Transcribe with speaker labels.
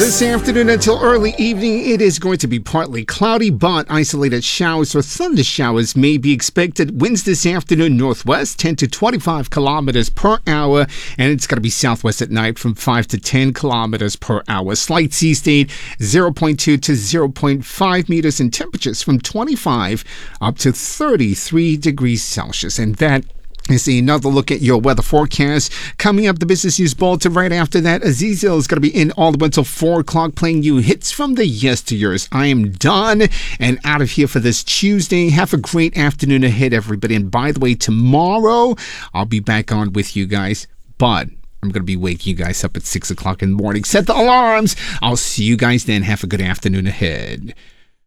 Speaker 1: This afternoon until early evening, it is going to be partly cloudy, but isolated showers or thunder showers may be expected. Winds this afternoon northwest, 10 to 25 kilometers per hour, and it's going to be southwest at night from 5 to 10 kilometers per hour. Slight sea state, 0.2 to 0.5 meters, and temperatures from 25 up to 33 degrees Celsius. And that is another look at your weather forecast. Coming up, the Business News Bulletin. Right after that, Azizel is going to be in all the way until 4 o'clock playing you hits from the yesteryears. I am done and out of here for this Tuesday. Have a great afternoon ahead, everybody. And by the way, tomorrow, I'll be back on with you guys. But I'm going to be waking you guys up at 6 o'clock in the morning. Set the alarms. I'll see you guys then. Have a good afternoon ahead.